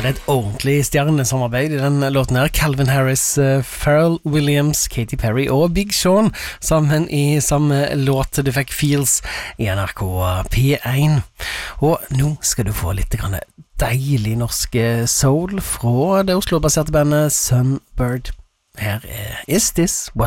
det et ordentlig stjernesamarbeid I den låten her. Calvin Harris, Pharrell Williams, Katy Perry og Big Sean sammen I samme låt. Du fikk Feels I NRK P1. Og nå skal du få litt grann deilig norsk soul fra det Oslo-baserte bandet Sunbird. Her Is This What